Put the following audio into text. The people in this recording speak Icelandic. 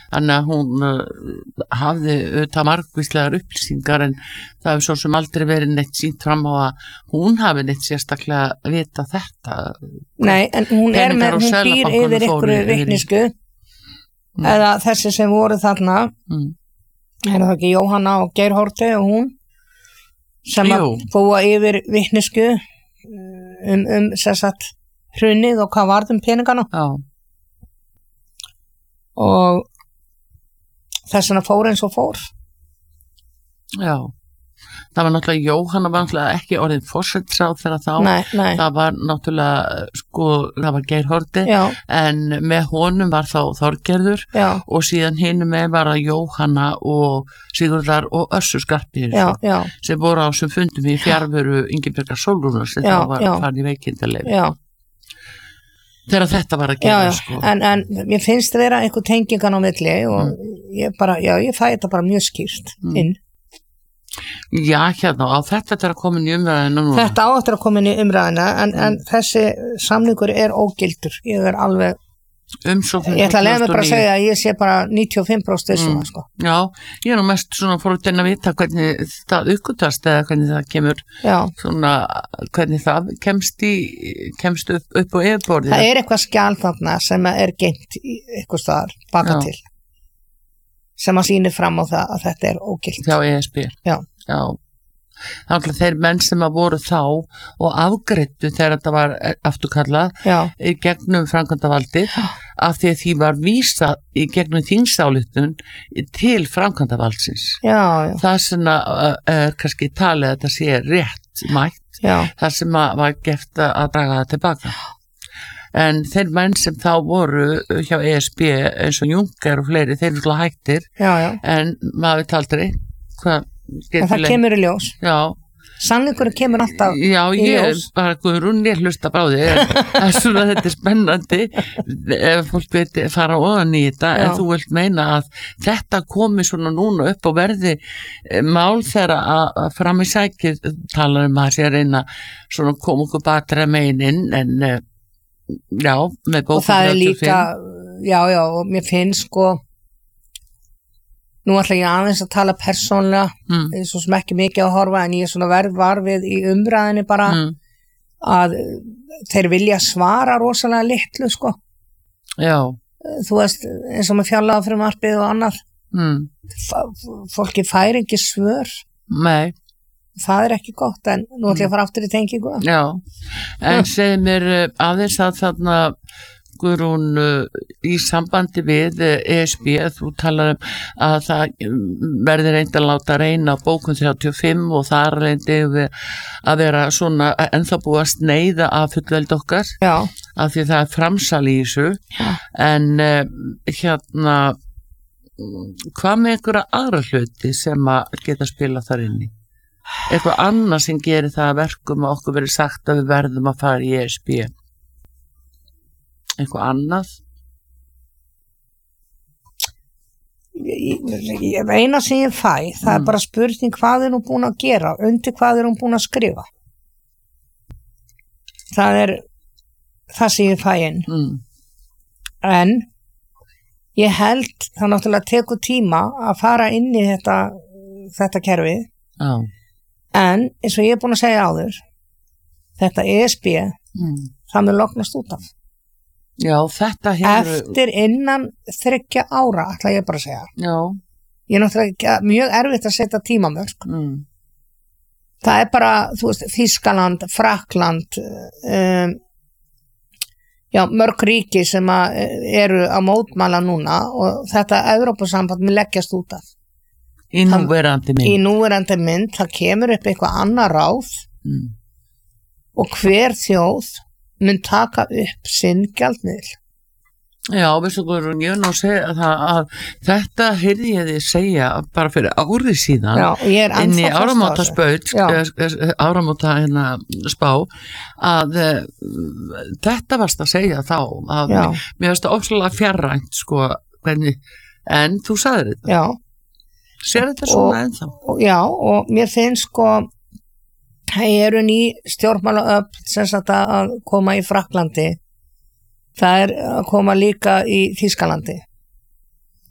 þannig að hún hafði auðvitað margvíslegar upplýsingar en það hefur svo sem aldrei verið neitt sýnt fram á að hún hafi neitt sérstaklega vita þetta. Nei, en hún býr yfir einhverju vitnisku eða þessi sem voru þarna er það ekki Jóhanna og Geir Haarde og hún sem að búa yfir vitnisku sagt hrunið og hvað varð peningana og þess vegna fór eins og fór. Já, það var náttúrulega Jóhanna var náttúrulega ekki orðin forsætisráðherra þá. Nei. Það var náttúrulega það var Geir Haarde en með honum var þá Þorgerður og síðan hinum með var að Jóhanna og Sigurðar og Össur Skarphéðinsson sem voru á sem fundum í fjarveru Ingibjargar Sólrúnar sem þá var farin í veikindaleyfi. Þegar þetta var að gera sko. En mér finnst vera einhver tengingan á milli og ég fæ þetta bara mjög skýrt inn. Já, hérna, á þetta er að koma inn í umræðina núna. Þetta áttur að koma inn í umræðina en þessi samningur er ógildur. Ég er alveg ég ætla að leiða mig bara að segja að ég sé bara 95% sko. Já, ég er nú mest svona fórhundin að vita hvernig það uppgötast eða hvernig það kemur svona, hvernig það kemst upp á yfirborðið. Það er eitthvað skjal þarna sem er geymt eitthvað staðar baka til sem að sýnir fram á það að þetta er ógilt. Já, ESB. Já. Þannig að þeir menn sem að voru þá og afgreiddu þegar þetta var afturkallað í gegnum framkvæmdavaldið af því að því var vísað í gegnum þingsályktun til framkvæmdavaldsins. Það sem er kannski talið að þetta sé rétt mætt, það sem var gert að draga það tilbaka. En þeir menn sem þá voru hjá ESB eins og Juncker og fleiri, þeir eru hættir en maður veit aldrei hvað en það kemur í ljós. Sannleikurinn kemur alltaf í ljós. Já, ég bara Guðrún, ég hlusta á því það er svona þetta er spennandi ef fólk veit fara ofan í þetta en þú vilt meina að þetta komi svona núna upp og verði mál þegar að fram í sækir talar að sé að reyna svona koma okkur batra megin en með bókum og það er líka og mér finnst sko nú ætla ég aðeins að tala persónlega svo sem ekki mikið að horfa en ég er svona var við í umræðinni bara að þeir vilja svara rosalega litlu sko. Þú veist eins og með fjárlagafrumvarpið og annað fólki fær ekki svör. Nei. Það er ekki gott en nú ætla ég að fara aftur í tengingu. En segð mér aðeins að þarna Guðrún í sambandi við ESB, þú talar að það verði reynd að láta reyna á bókun 35 og það reyndi að vera svona ennþá búið að sneiða af fullveldi okkar af því það er framsal í þessu en hérna hvað með einhverja aðra hluti sem að geta spila þar inni? Eitthvað annað sem gerir það að verkum að okkur verið sagt að við verðum að fara í ESB? Eitthvað annað? Eina sem ég fæ það er bara spurning hvað er hún búin að gera undir hvað er hún búin að skrifa það er það sem ég fæ inn en ég held það náttúrulega tekur tíma að fara inn í þetta kerfi en eins og ég er búin að segja áður þetta ESB það mun lognast út af þetta hefur eftir innan 3 ára ætla ég bara að segja ég er náttúrulega mjög erfitt að setja tímamörk það er bara þú veist Þýskaland, Frakkland mörg ríki sem eru að mótmæla núna og þetta Evrópusamband mun leggjast út af í núverandi mynd það kemur upp eitthvað annað ráð og hver þjóð mun taka upp sinn gjaldmiðil. Veistu Guðrún, ég ná að segja að þetta heyrði ég þið segja bara fyrir árið síðan inn í áramóta spá að þetta varst að segja þá að mér varst það ofslega fjarrænt sko, en þú sagðir þetta sér þetta svona ennþá og mér finnst sko það eru ný stjórnmálaöfl sem sagt að koma í Frakklandi það er að koma líka í Þýskalandi